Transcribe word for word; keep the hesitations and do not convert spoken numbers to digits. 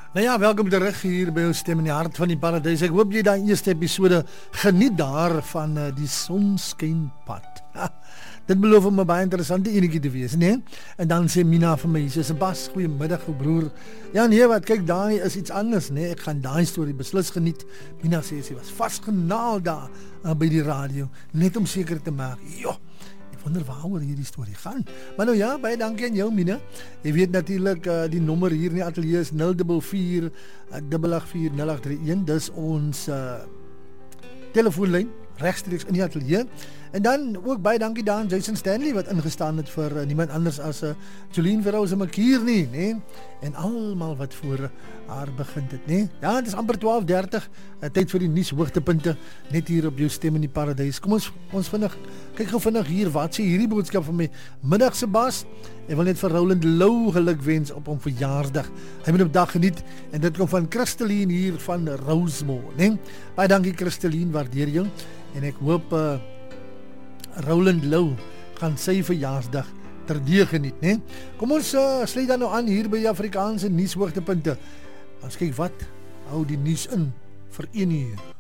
Nou ja, welkom terug hier by jou stem in die hart van die paradys. Ek hoop jy daai eerste episode geniet daar van uh, die sonskynpad. Ha, dit beloof om 'n baie interessante enetjie te wees, né? En dan sê Mina vir my, sy sê Bas, goeiemiddag ou broer. Ja nee, wat kyk daai is iets anders, né? Ek gaan daai storie beslis geniet. Mina sê sy was vasgenaal daar uh, by die radio, net om seker te maak. Jo, ek wonder waaroor hierdie storie gaan. Maar nou ja, baie dankie aan jou, Mina. Jy weet natuurlik uh, die nommer hier in die ateljee is nul vier vier agt agt vier nul agt drie een. Dis ons uh, telefoonlyn regstreeks in die ateljee. En dan ook baie dankie daan Jason Stanley wat ingestaan het vir uh, niemand anders as uh, Jolien Verhouse Makier nie, né? En almal wat voor haar begin het, né? Ja, dit is amper twaalf dertig, uh, tyd vir die nuus hoogtepunte net hier op jou stem in die paradys. Kom ons ons vinnig kyk gou vinnig hier wat sê hierdie boodskap van my. Middag se Bas. Ek wil net vir Roland Lou geluk wens op hom verjaarsdag. Hy moet op dag geniet en dit kom van Christeline hier van Rosemore, né? Baie dankie Christeline, waardeer jou. En ek hoop uh, Roland Lou gaan sy verjaarsdag terdee geniet, né? Kom ons uh, sluit dan nou aan hier by die Afrikaanse nuushoogtepunte. Ons kyk wat hou die nuus in vir een uur.